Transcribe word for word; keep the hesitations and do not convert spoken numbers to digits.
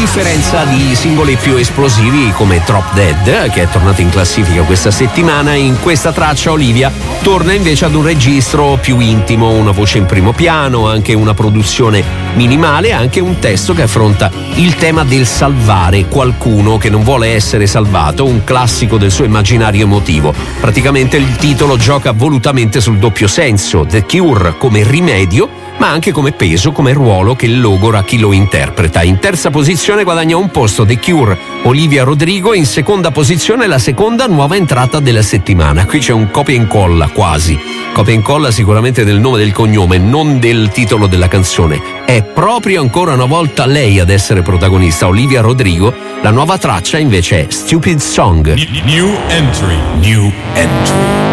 differenza di singoli più esplosivi come Drop Dead, che è tornato in classifica questa settimana, in questa traccia Olivia torna invece ad un registro più intimo, una voce in primo piano, anche una produzione minimale, anche un testo che affronta il tema del salvare qualcuno che non vuole essere salvato, un classico del suo immaginario emotivo. Praticamente il titolo gioca volutamente sul doppio senso, The Cure come rimedio, ma anche come peso, come ruolo che logora chi lo interpreta. In terza posizione guadagna un posto The Cure, Olivia Rodrigo. In seconda posizione la seconda nuova entrata della settimana. Qui c'è un copia e incolla quasi. Copia e incolla sicuramente del nome e del cognome, non del titolo della canzone. È proprio ancora una volta lei ad essere protagonista, Olivia Rodrigo. La nuova traccia invece è Stupid Song. New entry, new entry.